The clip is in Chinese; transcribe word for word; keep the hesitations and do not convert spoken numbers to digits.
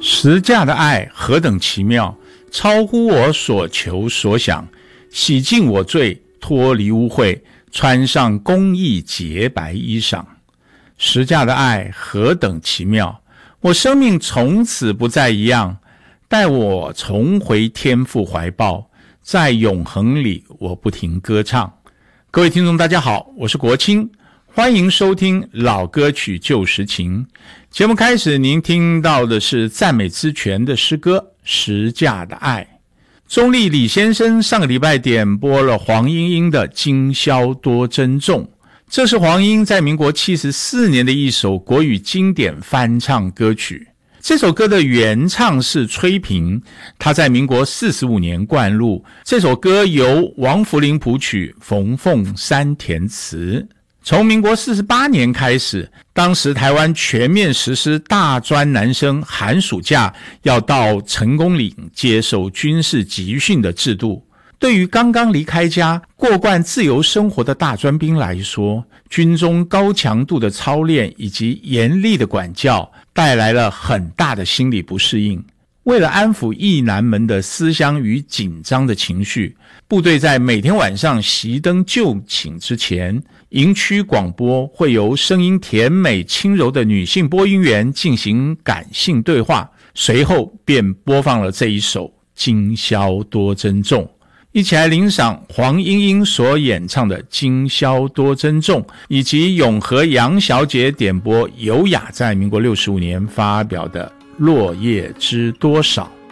十架的爱何等奇妙，超乎我所求所想，洗净我罪，脱离污秽，穿上公义洁白衣裳。十架的爱何等奇妙，我生命从此不再一样，带我重回天父怀抱，在永恒里我不停歌唱。各位听众大家好，我是国清，欢迎收听老歌曲旧时情。节目开始，您听到的是赞美之泉的诗歌《十架的爱》。中立李先生上个礼拜点播了黄莺莺的《今宵多珍重》，这是黄莺在民国七十四年的一首国语经典翻唱歌曲。这首歌的原唱是崔萍，他在民国四十五年灌录，这首歌由王福林谱曲，冯凤山填词。从民国四十八年开始，当时台湾全面实施大专男生寒暑假要到成功岭接受军事集训的制度。对于刚刚离开家过惯自由生活的大专兵来说，军中高强度的操练以及严厉的管教带来了很大的心理不适应。为了安抚役男们的思乡与紧张的情绪，部队在每天晚上熄灯就寝之前，营区广播会由声音甜美轻柔的女性播音员进行感性对话，随后便播放了这一首《今宵多珍重》。一起来领赏黄莺莺所演唱的《今宵多珍重》，以及永和杨小姐点播尤雅在民国六十五年发表的《落叶知多少》。